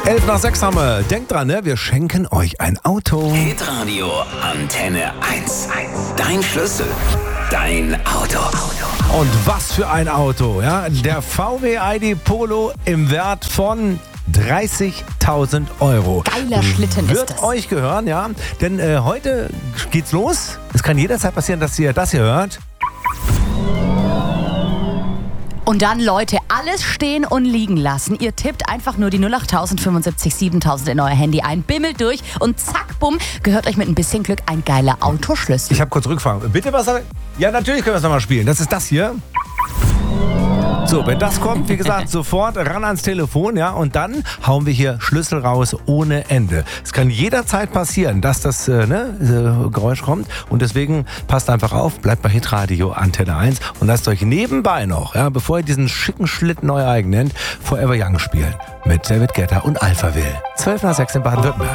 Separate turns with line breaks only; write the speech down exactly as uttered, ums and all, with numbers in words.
elf nach sechs haben wir. Denkt dran, ne? Wir schenken euch ein Auto.
Hitradio Antenne eins. Dein Schlüssel. Dein Auto.
Und was für ein Auto, ja? Der V W I D Polo im Wert von dreißigtausend Euro.
Geiler Schlitten
Wird
ist das.
euch gehören, ja? Denn äh, heute geht's los. Es kann jederzeit passieren, dass ihr das hier hört.
Und dann, Leute, alles stehen und liegen lassen. Ihr tippt einfach nur die null acht null null fünfundsiebzig siebentausend in euer Handy ein, bimmelt durch und zack, bumm, gehört euch mit ein bisschen Glück ein geiler Autoschlüssel.
Ich habe kurz Rückfragen. Bitte was? Ja, natürlich können wir es nochmal spielen. Das ist das hier. So, wenn das kommt, wie gesagt, sofort ran ans Telefon, ja, und dann hauen wir hier Schlüssel raus ohne Ende. Es kann jederzeit passieren, dass das äh, ne, äh, Geräusch kommt und deswegen passt einfach auf, bleibt bei Hitradio Antenne eins und lasst euch nebenbei noch, ja, bevor ihr diesen schicken Schlitten euer eigen nennt, Forever Young spielen mit David Guetta und Alphaville. zwölf nach sechs in Baden-Württemberg.